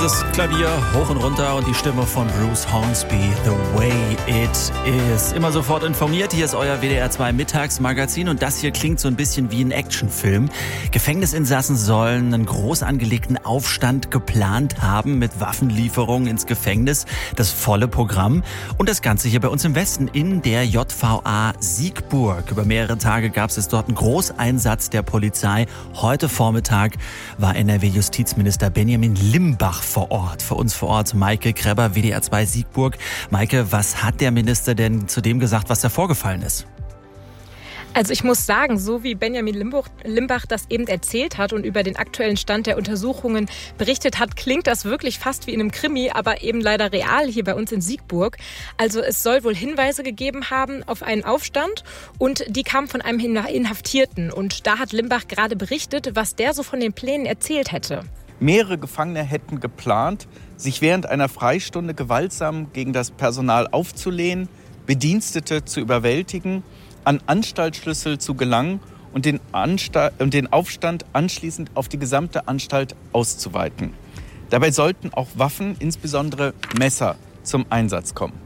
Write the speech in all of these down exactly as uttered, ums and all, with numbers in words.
Dieses Klavier hoch und runter und die Stimme von Bruce Hornsby, The Way It Is. Immer sofort informiert, hier ist euer W D R zwei Mittagsmagazin und das hier klingt so ein bisschen wie ein Actionfilm. Gefängnisinsassen sollen einen groß angelegten Aufstand geplant haben mit Waffenlieferungen ins Gefängnis. Das volle Programm und das Ganze hier bei uns im Westen in der J V A Siegburg. Über mehrere Tage gab es dort einen Großeinsatz der Polizei. Heute Vormittag war N R W-Justizminister Benjamin Limbach vor Ort. Für uns vor Ort Maike Krebber, W D R zwei Siegburg. Maike, was hat der Minister denn zu dem gesagt, was da vorgefallen ist? Also ich muss sagen, so wie Benjamin Limbach, Limbach das eben erzählt hat und über den aktuellen Stand der Untersuchungen berichtet hat, klingt das wirklich fast wie in einem Krimi, aber eben leider real hier bei uns in Siegburg. Also es soll wohl Hinweise gegeben haben auf einen Aufstand und die kamen von einem Inhaftierten. Und da hat Limbach gerade berichtet, was der so von den Plänen erzählt hätte. Mehrere Gefangene hätten geplant, sich während einer Freistunde gewaltsam gegen das Personal aufzulehnen, Bedienstete zu überwältigen, an Anstaltsschlüssel zu gelangen und den, Ansta- und den Aufstand anschließend auf die gesamte Anstalt auszuweiten. Dabei sollten auch Waffen, insbesondere Messer, zum Einsatz kommen.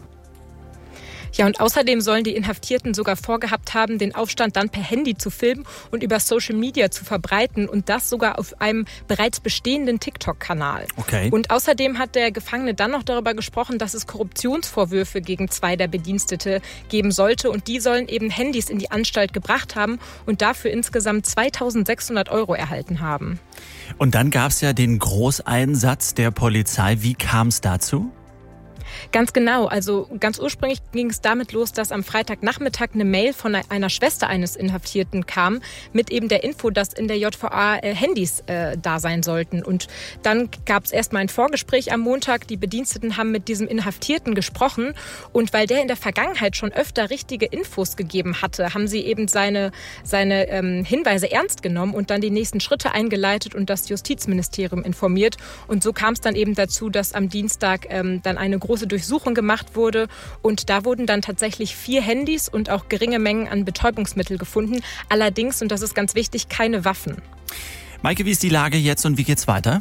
Ja, und außerdem sollen die Inhaftierten sogar vorgehabt haben, den Aufstand dann per Handy zu filmen und über Social Media zu verbreiten und das sogar auf einem bereits bestehenden TikTok-Kanal. Okay. Und außerdem hat der Gefangene dann noch darüber gesprochen, dass es Korruptionsvorwürfe gegen zwei der Bedienstete geben sollte und die sollen eben Handys in die Anstalt gebracht haben und dafür insgesamt zweitausendsechshundert Euro erhalten haben. Und dann gab es ja den Großeinsatz der Polizei. Wie kam es dazu? Ganz genau. Also ganz ursprünglich ging es damit los, dass am Freitagnachmittag eine Mail von einer Schwester eines Inhaftierten kam mit eben der Info, dass in der J V A äh, Handys äh, da sein sollten. Und dann gab es erstmal ein Vorgespräch am Montag. Die Bediensteten haben mit diesem Inhaftierten gesprochen. Und weil der in der Vergangenheit schon öfter richtige Infos gegeben hatte, haben sie eben seine, seine ähm, Hinweise ernst genommen und dann die nächsten Schritte eingeleitet und das Justizministerium informiert. Und so kam es dann eben dazu, dass am Dienstag ähm, dann eine große Durchsuchung gemacht wurde und da wurden dann tatsächlich vier Handys und auch geringe Mengen an Betäubungsmittel gefunden. Allerdings, und das ist ganz wichtig, keine Waffen. Maike, wie ist die Lage jetzt und wie geht's weiter?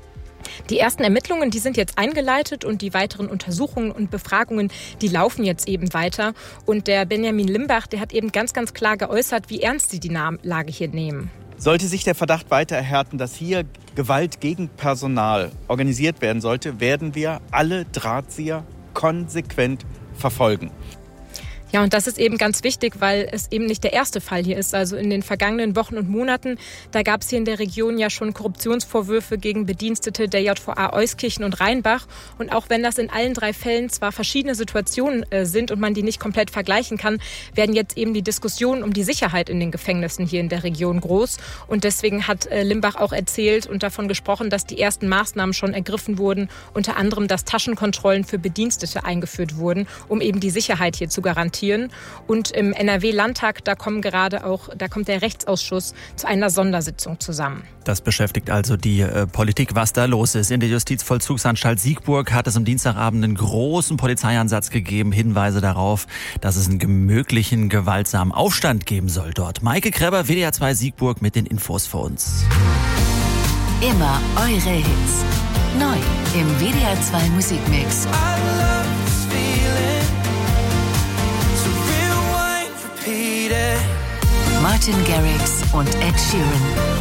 Die ersten Ermittlungen, die sind jetzt eingeleitet und die weiteren Untersuchungen und Befragungen, die laufen jetzt eben weiter. Und der Benjamin Limbach, der hat eben ganz, ganz klar geäußert, wie ernst sie die Lage hier nehmen. Sollte sich der Verdacht weiter erhärten, dass hier Gewalt gegen Personal organisiert werden sollte, werden wir alle Drahtzieher konsequent verfolgen. Ja, und das ist eben ganz wichtig, weil es eben nicht der erste Fall hier ist. Also in den vergangenen Wochen und Monaten, da gab es hier in der Region ja schon Korruptionsvorwürfe gegen Bedienstete der J V A Euskirchen und Rheinbach. Und auch wenn das in allen drei Fällen zwar verschiedene Situationen äh, sind und man die nicht komplett vergleichen kann, werden jetzt eben die Diskussionen um die Sicherheit in den Gefängnissen hier in der Region groß. Und deswegen hat äh, Limbach auch erzählt und davon gesprochen, dass die ersten Maßnahmen schon ergriffen wurden. Unter anderem, dass Taschenkontrollen für Bedienstete eingeführt wurden, um eben die Sicherheit hier zu garantieren. Und im N R W-Landtag, da kommen gerade auch, da kommt der Rechtsausschuss zu einer Sondersitzung zusammen. Das beschäftigt also die äh, Politik, was da los ist. In der Justizvollzugsanstalt Siegburg hat es am Dienstagabend einen großen Polizeieinsatz gegeben. Hinweise darauf, dass es einen möglichen gewaltsamen Aufstand geben soll dort. Maike Krebber, W D R zwei Siegburg mit den Infos für uns. Immer eure Hits. Neu im W D R zwei Musikmix. Martin Garrix und Ed Sheeran.